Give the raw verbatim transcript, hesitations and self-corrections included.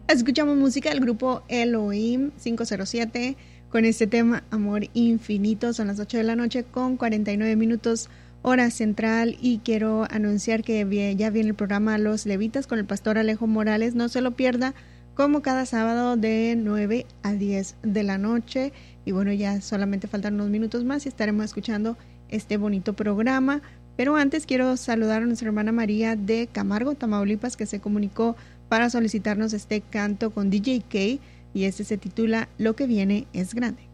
Escuchamos música del grupo Elohim quinientos siete con este tema Amor Infinito. Son las ocho de la noche con cuarenta y nueve minutos hora central y quiero anunciar que ya viene el programa Los Levitas con el pastor Alejo Morales. No se lo pierda, como cada sábado de nueve a diez de la noche. Y bueno, ya solamente faltan unos minutos más y estaremos escuchando este bonito programa. Pero antes quiero saludar a nuestra hermana María de Camargo, Tamaulipas, que se comunicó para solicitarnos este canto con D J K y este se titula Lo que viene es grande.